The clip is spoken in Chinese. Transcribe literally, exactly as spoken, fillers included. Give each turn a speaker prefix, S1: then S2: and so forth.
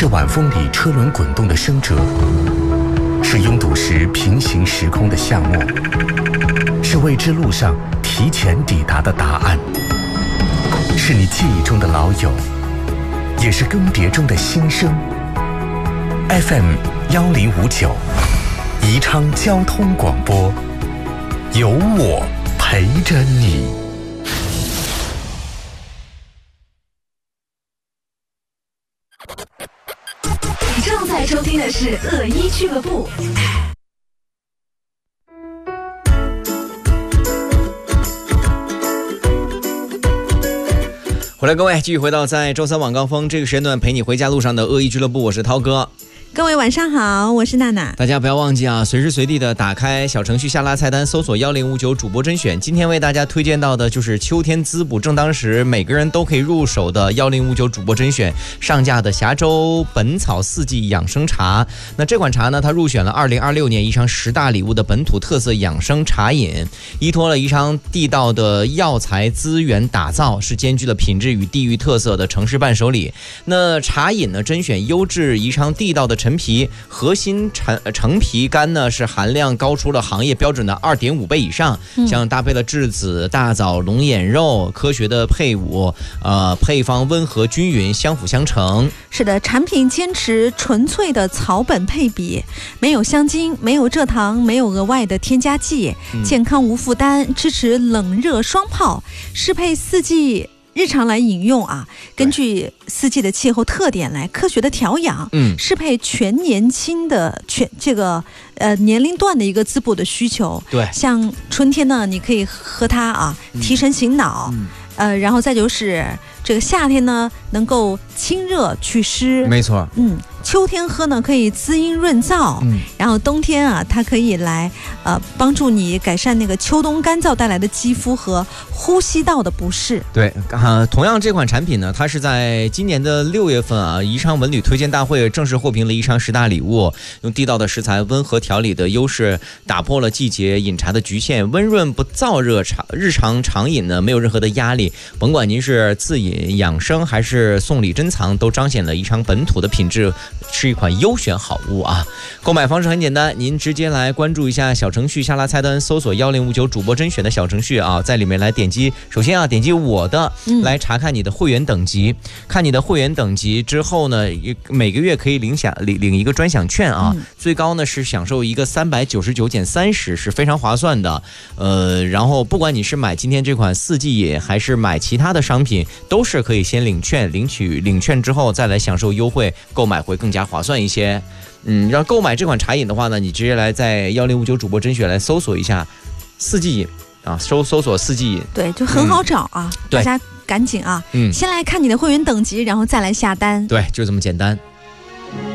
S1: 是晚风里车轮滚动的声折，是拥堵时平行时空的巷陌，是未知路上提前抵达的答案，是你记忆中的老友，也是更迭中的新生。F M 幺零五九，宜昌交通广播，有我陪着你。
S2: 你正在收听的是恶一俱乐部。
S3: 回来，各位，继续回到在周三晚高峰这个时间段陪你回家路上的恶意俱乐部，我是涛哥。
S4: 各位晚上好，我是娜娜。
S3: 大家不要忘记啊，随时随地的打开小程序下拉菜单，搜索幺零五九主播甄选。今天为大家推荐到的就是秋天滋补正当时，每个人都可以入手的幺零五九主播甄选上架的峡州本草四季养生茶。那这款茶呢，它入选了二零二六年宜昌十大礼物的本土特色养生茶饮，依托了宜昌地道的药材资源打造，是兼具了品质与地域特色的城市伴手礼。那茶饮呢，甄选优质宜昌地道的陈皮，核心陈橙皮干呢是含量高出了行业标准的 二点五 倍以上，
S4: 嗯、
S3: 像搭配了栀子、大枣、龙眼肉，科学的配伍，呃，配方温和均匀，相辅相成。
S4: 是的，产品坚持纯粹的草本配比，没有香精，没有蔗糖，没有额外的添加剂，嗯、健康无负担，支持冷热双泡，适配四季。日常来饮用啊，根据四季的气候特点来科学的调养，嗯，适配全年轻的全这个呃年龄段的一个滋补的需求。
S3: 对，
S4: 像春天呢，你可以喝它啊，提神醒脑，嗯、呃，然后再就是这个夏天呢，能够清热祛湿。
S3: 没错，
S4: 嗯。秋天喝呢可以滋阴润燥，嗯，然后冬天啊，它可以来呃帮助你改善那个秋冬干燥带来的肌肤和呼吸道的不适。
S3: 对，啊，同样这款产品呢，它是在今年的六月份啊，宜昌文旅推荐大会正式获评了宜昌十大礼物，用地道的食材、温和调理的优势，打破了季节饮茶的局限，温润不燥热，常日常常饮呢没有任何的压力，甭管您是自饮养生还是送礼珍藏，都彰显了宜昌本土的品质。是一款优选好物啊！购买方式很简单，您直接来关注一下小程序下拉菜单，搜索幺零五九主播甄选的小程序啊，在里面来点击，首先啊点击我的，来查看你的会员等级，嗯、看你的会员等级之后呢，每个月可以领享领领一个专享券啊，嗯、最高呢是享受一个三百九十九减三十，是非常划算的。呃，然后不管你是买今天这款四季饮，还是买其他的商品，都是可以先领券，领取领券之后再来享受优惠，购买会更加划算一些。嗯，要购买这款茶饮的话呢，你直接来在幺零五九主播甄选来搜索一下四季饮啊，搜搜索四季饮，
S4: 对，就很好找啊，嗯、大家赶紧啊，嗯，先来看你的会员等级，然后再来下单，
S3: 对，就这么简单。